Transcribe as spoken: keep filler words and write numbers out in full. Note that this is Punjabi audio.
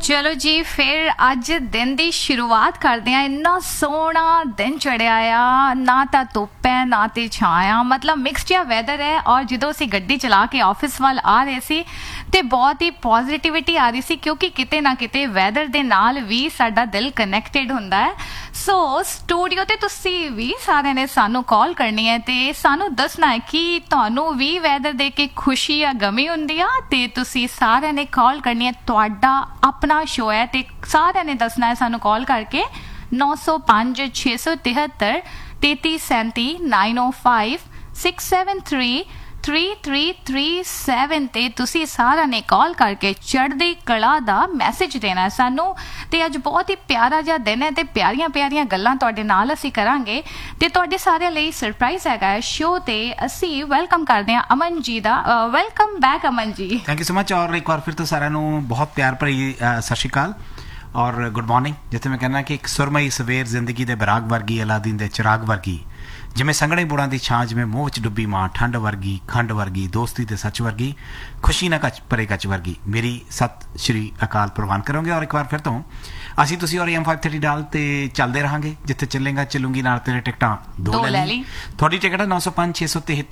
ਚਲੋ ਜੀ ਫਿਰ ਅੱਜ ਦਿਨ ਦੀ ਸ਼ੁਰੂਆਤ ਕਰਦੇ ਆ। ਇੰਨਾ ਸੋਹਣਾ ਦਿਨ ਚੜਿਆ ਆ, ਨਾ ਤਾਂ ਧੁੱਪ ਹੈ ਨਾ ਤੇ ਛਾਂ ਆ, ਮਤਲਬ ਮਿਕਸ ਜਿਹਾ ਵੈਦਰ ਹੈ। ਔਰ ਜਦੋਂ ਅਸੀਂ ਗੱਡੀ ਚਲਾ ਕੇ ਆਫਿਸ ਵੱਲ ਆ ਰਹੇ ਸੀ ਤੇ ਬਹੁਤ ਹੀ ਪੋਜ਼ਿਟਿਵਿਟੀ ਆ ਰਹੀ ਸੀ, ਕਿਉਂਕਿ ਕਿਤੇ ਨਾ ਕਿਤੇ ਵੈਦਰ ਦੇ ਨਾਲ ਵੀ ਸਾਡਾ ਦਿਲ ਕਨੈਕਟਡ ਹੁੰਦਾ ਹੈ। ਸੋ ਸਟੂਡੀਓ ਤੇ ਤੁਸੀਂ ਵੀ ਸਾਰਿਆਂ ਨੇ ਸਾਨੂੰ ਕਾਲ ਕਰਨੀ ਹੈ ਤੇ ਸਾਨੂੰ ਦੱਸਣਾ ਹੈ ਕਿ ਤੁਹਾਨੂੰ ਵੀ ਵੈਦਰ ਦੇਖ ਕੇ ਖੁਸ਼ੀ ਜਾਂ ਗਮੀ ਹੁੰਦੀ ਆ, ਤੇ ਤੁਸੀਂ ਸਾਰਿਆਂ ਨੇ ਕਾਲ ਕਰਨੀ ਹੈ। ਤੁਹਾਡਾ ਆਪਣਾ ਸ਼ੋ ਹੈ ਤੇ ਸਾਰਿਆਂ ਨੇ ਦੱਸਣਾ ਹੈ ਸਾਨੂੰ ਕਾਲ ਕਰਕੇ ਨੌ ਸੌ ਪੰਜ ਛੇ ਸੌ ਤਿਹੱਤਰ ਤੇਤੀ ਸੈਂਤੀ ਨਾਈਨ ਓ five six seven three three three three seven ਤੇ ਤੁਸੀਂ ਸਾਰਿਆਂ ਨੇ ਕਾਲ ਕਰਕੇ ਚੜ੍ਹਦੀ ਕਲਾ ਦਾ ਮੈਸੇਜ ਦੇਣਾ ਸਾਨੂੰ। ਤੇ ਅੱਜ ਬਹੁਤ ਹੀ ਪਿਆਰਾ ਜਿਹਾ ਦਿਨ ਹੈ ਤੇ ਪਿਆਰੀਆਂ ਪਿਆਰੀਆਂ ਗੱਲਾਂ ਤੁਹਾਡੇ ਨਾਲ ਅਸੀਂ ਕਰਾਂਗੇ ਤੇ ਤੁਹਾਡੇ ਸਾਰਿਆਂ ਲਈ ਸਰਪ੍ਰਾਈਜ਼ ਹੈਗਾ ਸ਼ੋ ਤੇ ਅਸੀਂ ਵੈਲਕਮ ਕਰਦੇ ਹਾਂ ਅਮਨ ਜੀ ਦਾ। Welcome back Aman ji. Thank you so much. ਔਰ ਇੱਕ ਵਾਰ ਫਿਰ ਤੋਂ ਸਾਰਿਆਂ ਨੂੰ ਬਹੁਤ ਪਿਆਰ ਭਰੀ ਸਤਿ ਸ਼੍ਰੀ ਅਕਾਲ ਔਰ ਗੁੱਡ ਮਾਰਨਿੰਗ। ਜਿੱਥੇ ਮੈਂ ਕਹਿੰਦਾ ਕਿ ਇੱਕ ਸੁਰਮਈ ਸਵੇਰ ਜ਼ਿੰਦਗੀ ਦੇ ਬਰਾਗ ਵਰਗੀ, ਅਲਾਦੀਨ ਦੇ ਚਿਰਾਗ ਵਰਗੀ, ਜਿਵੇਂ ਸੰਘਣੇ ਬੁੜਾਂ ਦੀ ਛਾਂ, ਜਿਵੇਂ ਮੋਹ 'ਚ ਡੁੱਬੀ ਮਾਂ, ਠੰਡ ਵਰਗੀ, ਖੰਡ ਵਰਗੀ, ਦੋਸਤੀ ਤੇ ਸੱਚ ਵਰਗੀ, ਖੁਸ਼ੀ ਨਾ ਕੱਚ ਪਰੇ ਕੱਚ ਵਰਗੀ, ਮੇਰੀ ਸਤਿ ਸ਼੍ਰੀ ਅਕਾਲ ਪ੍ਰਵਾਨ ਕਰੋਗੇ। ਔਰ ਇੱਕ ਵਾਰ ਫਿਰ ਤੋਂ ਅਸੀਂ ਤੁਸੀਂ ਔਰ ਐਮ ਫਾਈਵ ਥਰਟੀ ਡਾਲ ਤੇ ਚੱਲਦੇ ਰਹਾਂਗੇ। ਜਿੱਥੇ ਚੱਲੇਗਾ ਚੱਲੂਗੀ ਨਾਲ ਤੇਰੇ ਟਿਕਟਾਂ ਦੋ ਲੈ ਲਈ। ਤੁਹਾਡੀ ਟਿਕਟ ਹੈ ਨੌ ਸੌ ਪੰਜ ਛੇ ਸੌ